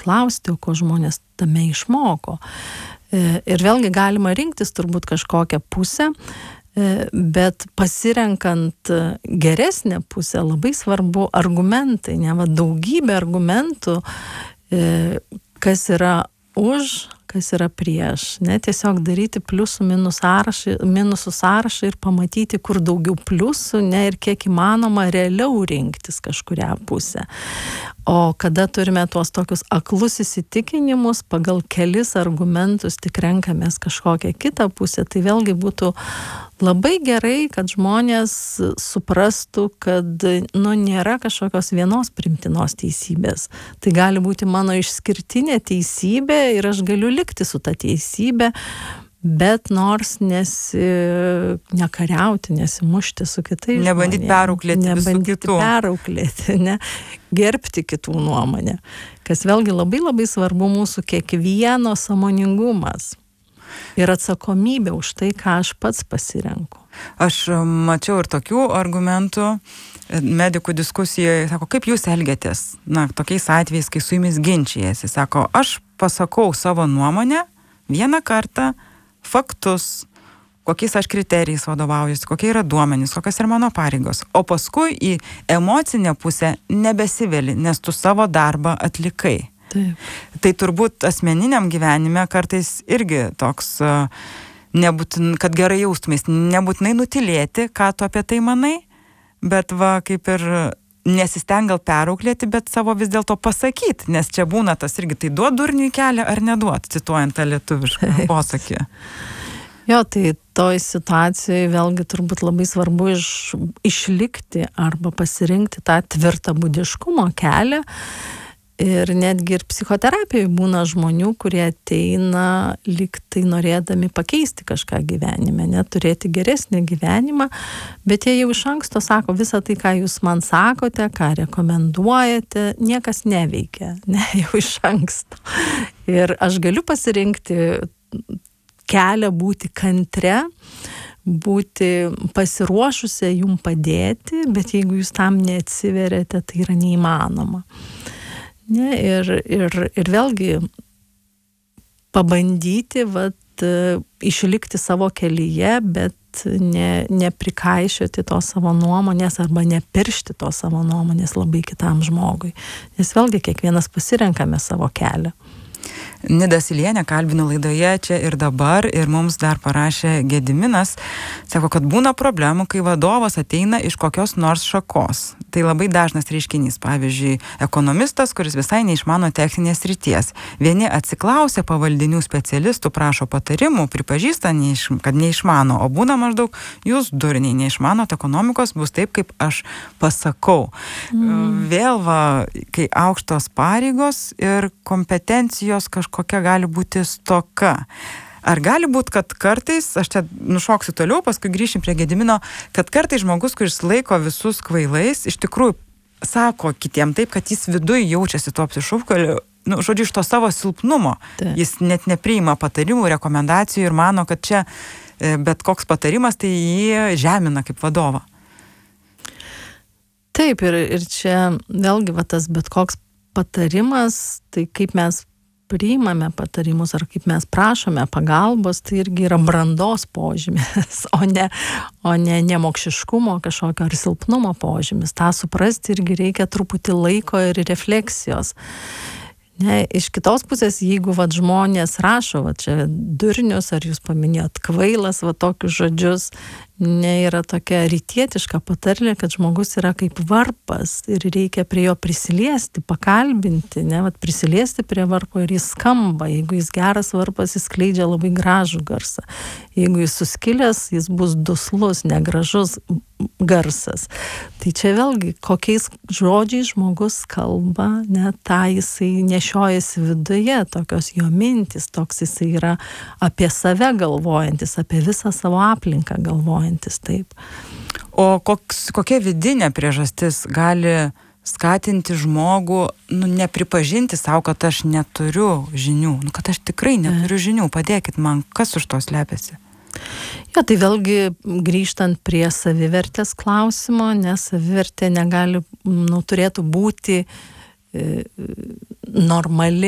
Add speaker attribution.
Speaker 1: paklausti, o ko žmonės tame išmoko. Ir vėlgi galima rinktis turbūt kažkokią pusę, bet pasirenkant geresnę pusę labai svarbu argumentai, ne, va, daugybė argumentų, kas yra už, kas yra prieš, ne, tiesiog daryti pliusų minusų sąrašą ir pamatyti, kur daugiau pliusų, ne, ir kiek įmanoma realiau rinktis kažkurią pusę. O kada turime tuos tokius aklus įsitikinimus, pagal kelis argumentus tik renkamės kažkokią kitą pusę, tai vėlgi būtų labai gerai, kad žmonės suprastų, kad nėra kažkokios vienos primtinos teisybės. Tai gali būti mano išskirtinė teisybė ir aš galiu likti su ta teisybė, bet nors nekariauti, nesimušti su kitais.
Speaker 2: Nebandyti perauklėti visų kitų.
Speaker 1: Perauklėti, ne, gerbti kitų nuomonę. Kas vėlgi labai labai svarbu mūsų kiekvieno sąmoningumas ir atsakomybė už tai, ką aš pats pasirenku.
Speaker 2: Aš mačiau ir tokių argumentų medikų diskusijoje, sako, kaip jūs elgiatės? Na, tokiais atvejais, kai su jumis ginčijasi, sako, aš pasakau savo nuomonę vieną kartą, faktus, kokiais aš kriterijais vadovaujuosi, kokie yra duomenys, kokios yra mano pareigos, o paskui į emocinę pusę nebesiveli, nes tu savo darbą atlikai.
Speaker 1: Taip.
Speaker 2: Tai turbūt asmeniniam gyvenime kartais irgi toks, kad gerai jaustumės, nebūtinai nutilėti, ką tu apie tai manai, bet va, kaip ir nesisteng gal perauklėti, bet savo vis dėlto pasakyti, nes čia būna tas irgi, tai duod durniui kelią ar neduod, cituojant tą lietuvišką posakį.
Speaker 1: Jo, tai toj situacijoje vėlgi turbūt labai svarbu išlikti arba pasirinkti tą tvirtą budiškumo kelią. Ir netgi ir psichoterapijoje būna žmonių, kurie ateina lyg tai norėdami pakeisti kažką gyvenime, turėti geresnį gyvenimą, bet jie jau iš anksto sako, visą tai, ką jūs man sakote, ką rekomenduojate, niekas neveikia, ne, jau iš anksto. Ir aš galiu pasirinkti kelią būti kantre, būti pasiruošusia jum padėti, bet jeigu jūs tam neatsiverėte, tai yra neįmanoma. Ne, ir vėlgi pabandyti išlikti savo kelyje, bet neprikaišioti to savo nuomonės arba nepiršti to savo nuomonės labai kitam žmogui. Nes vėlgi kiekvienas pasirenkame savo kelią.
Speaker 2: Nida Silienė kalbino laidoje Čia ir dabar ir mums dar parašė Gediminas, sako, kad būna problemų, kai vadovas ateina iš kokios nors šakos. Tai labai dažnas reiškinys, pavyzdžiui, ekonomistas, kuris visai neišmano techninės srities. Vieni atsiklausia pavaldinių specialistų, prašo patarimų, pripažįsta, kad neišmano, o būna maždaug, jūs durniai neišmanot ekonomikos, bus taip, kaip aš pasakau. Vėl kai aukštos pareigos ir kompetencijos kažkokia gali būti stoka. Ar gali būti, kad kartais, aš čia nušoksiu toliau, paskui grįšim prie Gedimino, kad kartais žmogus, kuris laiko visus kvailais, iš tikrųjų sako kitiem taip, kad jis viduj jaučiasi tuo apsišaukėliu, žodžiu, iš to savo silpnumo.
Speaker 1: Taip.
Speaker 2: Jis net nepriima patarimų, rekomendacijų ir mano, kad čia bet koks patarimas tai jį žemina kaip vadovą.
Speaker 1: Taip, ir čia vėlgi tas bet koks patarimas, tai kaip mes priimame patarimus ar kaip mes prašome pagalbos, tai irgi yra brandos požymis, o ne nemokšiškumo kažkokio ar silpnumo požymis. Ta suprasti irgi reikia truputį laiko ir refleksijos. Ne, iš kitos pusės, jeigu žmonės rašo, čia durnius, ar jūs paminėjot kvailas, tokius žodžius, yra tokia rytietiška patarlė, kad žmogus yra kaip varpas ir reikia prie jo prisiliesti, pakalbinti, prisiliesti prie varpo ir jis skamba. Jeigu jis geras varpas, jis skleidžia labai gražų garsą. Jeigu jis suskilęs, jis bus duslus, negražus garsas. Tai čia vėlgi, kokiais žodžiais žmogus kalba, tą jisai nešiojasi viduje, tokios jo mintis, toks jisai yra apie save galvojantis, apie visą savo aplinką galvojantis, taip.
Speaker 2: O kokia vidinė priežastis gali skatinti žmogų, nepripažinti savo, kad aš neturiu žinių, kad aš tikrai neturiu žinių, padėkit man, kas už to slepiasi?
Speaker 1: Jo, tai vėlgi grįžtant prie savivertės klausimo, nes savivertė negali, turėtų būti normali